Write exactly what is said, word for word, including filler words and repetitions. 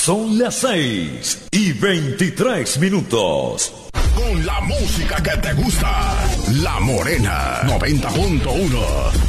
Son las seis y veintitrés minutos. Con la música que te gusta, La Morena noventa punto uno.